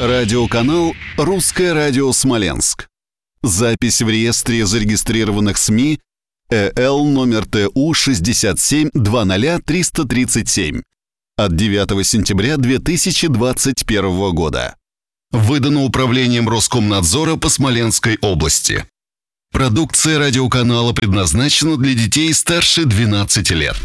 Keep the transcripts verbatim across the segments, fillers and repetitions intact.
Радиоканал «Русское радио Смоленск». Запись в реестре зарегистрированных СМИ Э Л номер Т У шестьдесят семь двадцать триста тридцать семь от девятого сентября две тысячи двадцать первого года. Выдано Управлением Роскомнадзора по Смоленской области. Продукция радиоканала предназначена для детей старше двенадцати лет.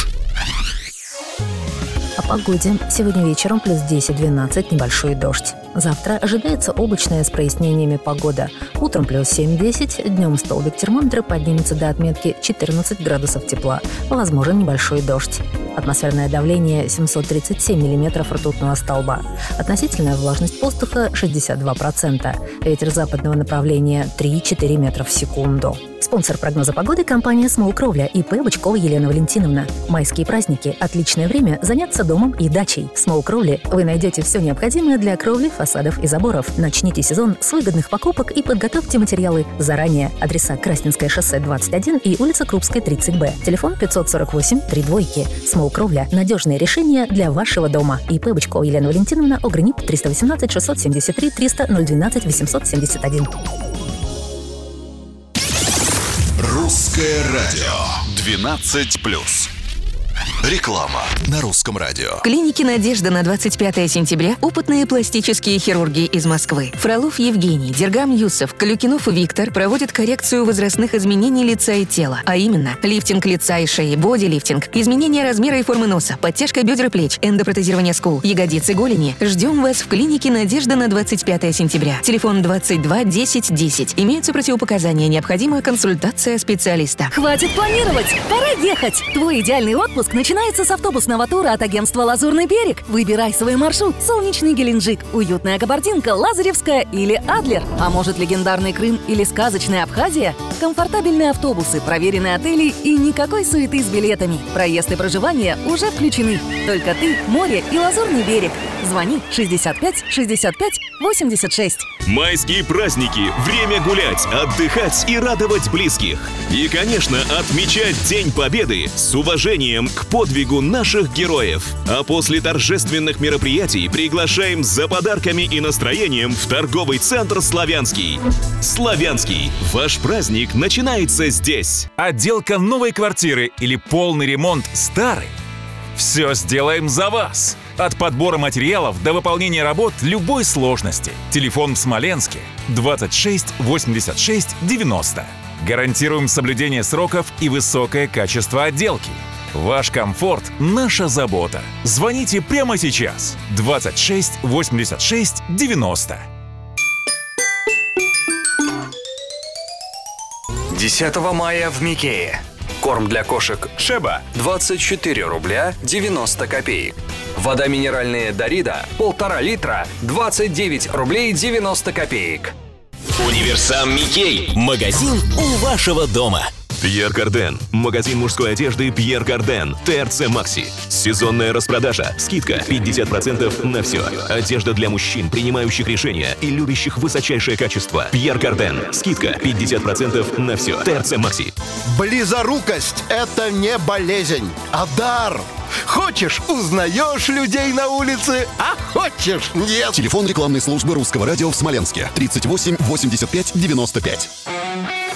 О погоде. Сегодня вечером плюс десять-двенадцать, небольшой дождь. Завтра ожидается облачная с прояснениями погода. Утром плюс семь-десять, днем столбик термометра поднимется до отметки четырнадцать градусов тепла. Возможен небольшой дождь. Атмосферное давление семьсот тридцать семь миллиметров ртутного столба. Относительная влажность воздуха шестьдесят два процента. Ветер западного направления три-четыре метра в секунду. Спонсор прогноза погоды — компания «Смол Кровля» и П. Бычкова Елена Валентиновна. Майские праздники – отличное время заняться домом и дачей. В «Смол Кровле» вы найдете все необходимое для кровли, фасадов и заборов. Начните сезон с выгодных покупок и подготовьте материалы заранее. Адреса: Красненское шоссе двадцать один и улица Крупская тридцать Б. Телефон пятьсот сорок восемь три двойки. «Смол Кровля» – надежное решение для вашего дома. И П. Бычкова Елена Валентиновна, ОГРНИП триста восемнадцать шестьсот семьдесят три триста ноль двенадцать восемьсот семьдесят один. Русское радио двенадцать плюс. Реклама на русском радио. В клинике «Надежда» на двадцать пятое сентября опытные пластические хирурги из Москвы. Фролов Евгений, Дергам Юсов, Калюкинов Виктор проводят коррекцию возрастных изменений лица и тела, а именно лифтинг лица и шеи, бодилифтинг, изменение размера и формы носа, подтяжка бедер и плеч, эндопротезирование скул, ягодиц и голени. Ждем вас в клинике «Надежда» на двадцать пятое сентября. Телефон двадцать два десять десять. Имеются противопоказания, необходима консультация специалиста. Хватит планировать! Пора ехать! Твой идеальный отпуск начинается с автобусного тура от агентства «Лазурный берег». Выбирай свой маршрут: солнечный Геленджик, уютная Кабардинка, Лазаревская или Адлер. А может, легендарный Крым или сказочная Абхазия? Комфортабельные автобусы, проверенные отели и никакой суеты с билетами. Проезд и проживание уже включены. Только ты, море и Лазурный берег. Звони шестьдесят пять шестьдесят пять восемьдесят шесть. Майские праздники – время гулять, отдыхать и радовать близких. И, конечно, отмечать День Победы с уважением к подвигу наших героев. А после торжественных мероприятий приглашаем за подарками и настроением в торговый центр «Славянский». «Славянский» – ваш праздник начинается здесь. Отделка новой квартиры или полный ремонт старой? Все сделаем за вас. От подбора материалов до выполнения работ любой сложности. Телефон в Смоленске двадцать шесть восемьдесят шесть девяносто. Гарантируем соблюдение сроков и высокое качество отделки. Ваш комфорт – наша забота. Звоните прямо сейчас. двадцать шесть восемьдесят шесть девяносто. десятого мая в Микее. Корм для кошек Шеба двадцать четыре рубля девяносто копеек. Вода минеральная Дарида полтора литра двадцать девять рублей девяносто копеек. Универсам Микей. Магазин у вашего дома. Пьер Карден. Магазин мужской одежды Пьер Карден. Т Р Ц Макси. Сезонная распродажа. Скидка пятьдесят процентов на все. Одежда для мужчин, принимающих решения и любящих высочайшее качество. Пьер Карден. Скидка пятьдесят процентов на все. Т Р Ц Макси. Близорукость – это не болезнь, а дар. Хочешь – узнаешь людей на улице, а хочешь – нет. Телефон рекламной службы Русского радио в Смоленске тридцать восемь восемьдесят пять девяносто пять.